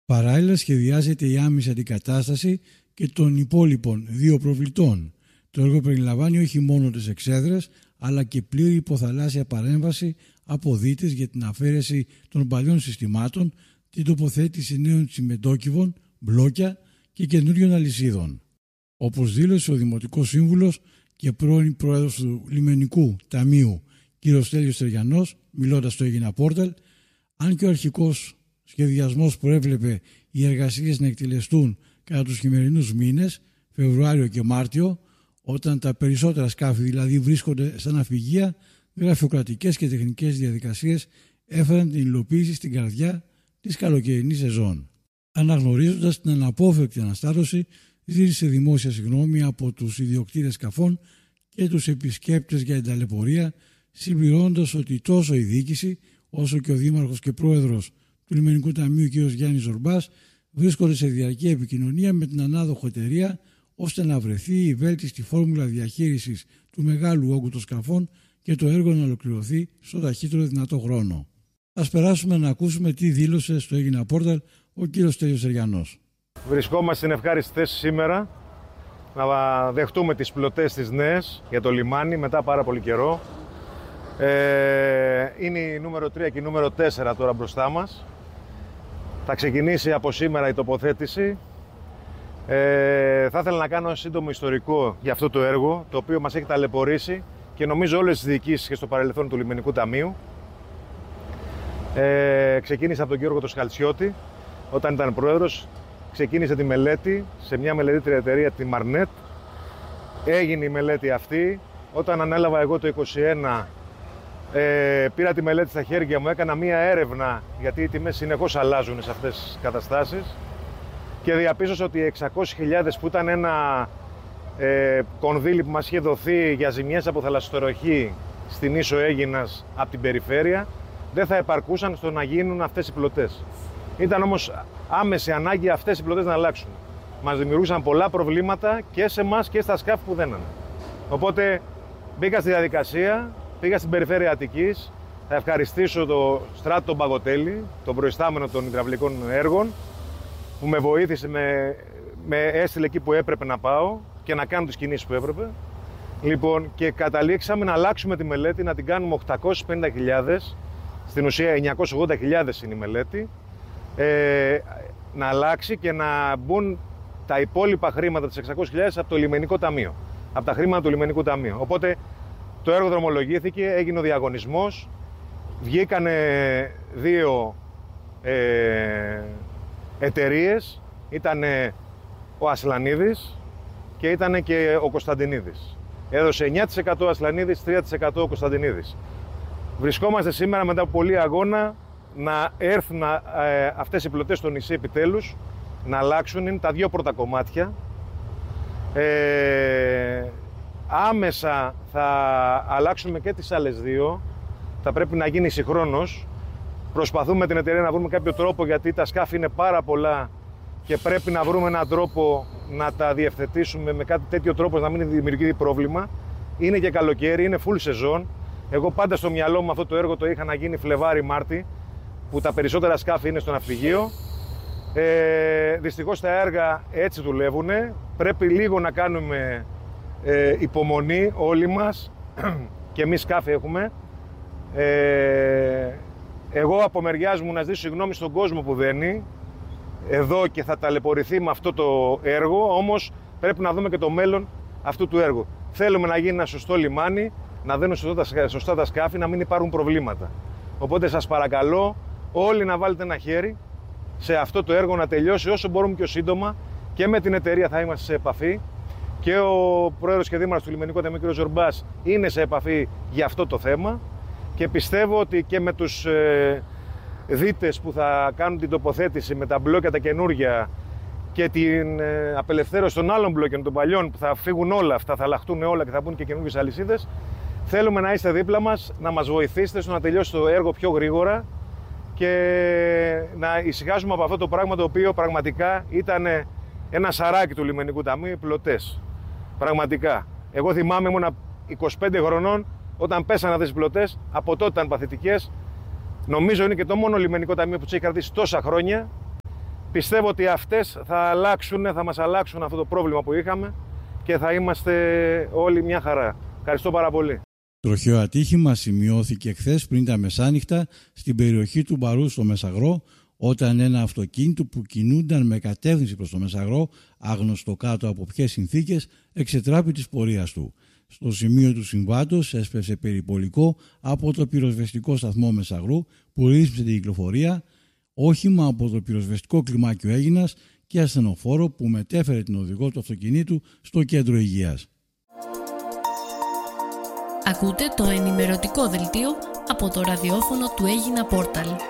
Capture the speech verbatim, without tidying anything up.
Παράλληλα σχεδιάζεται η άμεση αντικατάσταση και των υπόλοιπων δύο προβλητών. Το έργο περιλαμβάνει όχι μόνο τις εξέδρες, αλλά και πλήρη υποθαλάσσια παρέμβαση από δίτες για την αφαίρεση των παλιών συστημάτων, την τοποθέτηση νέων τσιμεντόκιβων, μπλόκια και καινούριων αλυσίδων. Όπως δήλωσε ο Δημοτικός Σύμβουλος και πρώην Πρόεδρος του Λιμενικού Ταμείου κ. Στέλιος Τεριανός, μιλώντας στο Αίγινα Πόρταλ, αν και ο αρχικός σχεδιασμός προέβλεπε οι εργασίες να εκτελεστούν κατά τους χειμερινούς μήνες, Φεβρουάριο και Μάρτιο, όταν τα περισσότερα σκάφη δηλαδή βρίσκονται στα ναυπηγεία, γραφειοκρατικές και τεχνικές διαδικασίες έφεραν την υλοποίηση στην καρδιά της καλοκαιρινής σεζόν. Αναγνωρίζοντας την αναπόφευκτη αναστάτωση, ζήτησε δημόσια συγγνώμη από τους ιδιοκτήτες σκαφών και τους επισκέπτες για την ταλαιπωρία, συμπληρώνοντας ότι τόσο η διοίκηση όσο και ο Δήμαρχος και Πρόεδρος του Λιμενικού Ταμείου κ. Γιάννης Ζορμπάς βρίσκονται σε διαρκή επικοινωνία με την ανάδοχο εταιρεία, ώστε να βρεθεί η βέλτιστη φόρμουλα διαχείρισης του μεγάλου όγκου των σκαφών και το έργο να ολοκληρωθεί στο ταχύτερο δυνατό χρόνο. Ας περάσουμε να ακούσουμε τι δήλωσε στο Αίγινα Πόρταλ ο κύριος Στέλιος Τεριανός. Βρισκόμαστε στην ευχάριστη θέση σήμερα να δεχτούμε τις πλωτές τις νέες για το λιμάνι μετά πάρα πολύ καιρό. Ε, είναι η νούμερο τρία και η νούμερο τέσσερα τώρα μπροστά μας. Θα ξεκινήσει από σήμερα η τοποθέτηση. Ε, θα ήθελα να κάνω ένα σύντομο ιστορικό για αυτό το έργο, το οποίο μας έχει ταλαιπωρήσει και νομίζω όλες τις διοικήσεις και στο παρελθόν του Λιμενικού Ταμείου. Ε, ξεκίνησε από τον Γιώργο το Σχαλτσιώτη, όταν ήταν πρόεδρος. Ξεκίνησε τη μελέτη σε μια μελετήτρια εταιρεία, τη Μαρνέτ. Έγινε η μελέτη αυτή. Όταν ανέλαβα εγώ το είκοσι ένα, ε, πήρα τη μελέτη στα χέρια μου, έκανα μια έρευνα, γιατί οι τιμές συνεχώς αλλάζουν σε αυτές τις καταστάσεις, και διαπίστωσα ότι οι εξακόσιες χιλιάδες που ήταν ένα ε, κονδύλι που μας είχε δοθεί για ζημιές από θαλασσοτροχή στην Ίσο Αίγινας από την περιφέρεια, δεν θα επαρκούσαν στο να γίνουν αυτές οι πλωτές. Ήταν όμως άμεση ανάγκη αυτές οι πλωτές να αλλάξουν. Μας δημιουργούσαν πολλά προβλήματα και σε εμάς και στα σκάφη που δένανε. Οπότε μπήκα στη διαδικασία, πήγα στην περιφέρεια Αττικής. Θα ευχαριστήσω το Στράτο τον Παγωτέλη, τον προϊστάμενο των υδραυλικών έργων, που με βοήθησε, με, με έστειλε εκεί που έπρεπε να πάω και να κάνω τις κινήσεις που έπρεπε. Λοιπόν, και καταλήξαμε να αλλάξουμε τη μελέτη, να την κάνουμε οκτακόσιες πενήντα χιλιάδες, στην ουσία εννιακόσιες ογδόντα χιλιάδες είναι η μελέτη, ε, να αλλάξει και να μπουν τα υπόλοιπα χρήματα της εξακόσιες χιλιάδες από το Λιμενικό Ταμείο, από τα χρήματα του Λιμενικού Ταμείου. Οπότε το έργο δρομολογήθηκε, έγινε ο διαγωνισμός, βγήκανε δύο ε, εταιρείες, ήταν ο Ασλανίδης και ήταν και ο Κωνσταντινίδης. Έδωσε εννιά τοις εκατό Ασλανίδης, τρία τοις εκατό ο Κωνσταντινίδης. Βρισκόμαστε σήμερα μετά από πολλή αγώνα να έρθουν ε, αυτές οι πλωτές στο νησί επιτέλους, να αλλάξουν. Είναι τα δύο πρώτα κομμάτια. Ε, άμεσα θα αλλάξουμε και τις άλλες δύο. Θα πρέπει να γίνει συγχρόνως. Προσπαθούμε με την εταιρεία να βρούμε κάποιο τρόπο, γιατί τα σκάφη είναι πάρα πολλά και πρέπει να βρούμε έναν τρόπο να τα διευθετήσουμε με κάτι τέτοιο τρόπο να μην δημιουργεί πρόβλημα. Είναι και καλοκαίρι, είναι full σεζόν. Εγώ πάντα στο μυαλό μου αυτό το έργο το είχα να γίνει Φλεβάρι-Μάρτι, που τα περισσότερα σκάφη είναι στο ναυπηγείο. Ε, δυστυχώς τα έργα έτσι δουλεύουν. Πρέπει λίγο να κάνουμε ε, υπομονή όλοι μας, και εμείς σκάφη έχουμε. Ε, εγώ από μεριάς μου να ζητήσω συγγνώμη στον κόσμο που δένει εδώ και θα ταλαιπωρηθεί με αυτό το έργο, όμως πρέπει να δούμε και το μέλλον αυτού του έργου. Θέλουμε να γίνει ένα σωστό λιμάνι, να δένουν σωστά, σωστά τα σκάφη, να μην υπάρχουν προβλήματα. Οπότε σας παρακαλώ όλοι να βάλετε ένα χέρι σε αυτό το έργο να τελειώσει όσο μπορούμε πιο σύντομα, και με την εταιρεία θα είμαστε σε επαφή, και ο πρόεδρος και δήμαρχος του Λιμενικού Ταμείου κ. Ζορμπάς είναι σε επαφή για αυτό το θέμα, και πιστεύω ότι και με τους ε, δίτες που θα κάνουν την τοποθέτηση με τα μπλόκια τα καινούργια και την ε, απελευθέρωση των άλλων μπλόκιων των παλιών, που θα φύγουν όλα αυτά, θα αλλάχτούν όλα και θα μπουν και καινούργιες αλυσίδες, θέλουμε να είστε δίπλα μας, να μας βοηθήσετε στο να τελειώσει το έργο πιο γρήγορα και να ησυχάσουμε από αυτό το πράγμα, το οποίο πραγματικά ήταν ένα σαράκι του Λιμενικού Ταμείου, οι πλωτές. Πραγματικά. Εγώ θυμάμαι, ήμουν είκοσι πέντε χρονών όταν πέσανε αυτές οι πλωτές, από τότε ήταν παθητικές. Νομίζω είναι και το μόνο Λιμενικό Ταμείο που τις έχει κρατήσει τόσα χρόνια Πιστεύω ότι αυτές θα αλλάξουν, θα μας αλλάξουν αυτό το πρόβλημα που είχαμε και θα είμαστε όλοι μια χαρά. Ευχαριστώ πάρα πολύ. Τροχαίο ατύχημα σημειώθηκε χθες πριν τα μεσάνυχτα στην περιοχή του Μπαρού στο Μεσαγρό, όταν ένα αυτοκίνητο που κινούνταν με κατεύθυνση προς το Μεσαγρό, άγνωστο κάτω από ποιες συνθήκες, εξετράπη της πορείας του. Στο σημείο του συμβάντος έσπευσε περιπολικό από το πυροσβεστικό σταθμό Μεσαγρού που ρύθμισε την κυκλοφορία, όχημα από το πυροσβεστικό κλιμάκιο Αίγινας και ασθενοφόρο που μετέφερε την οδηγό του αυτοκινήτου στο κέντρο υγείας. Ακούτε το ενημερωτικό δελτίο από το ραδιόφωνο του Αίγινα Πόρταλ.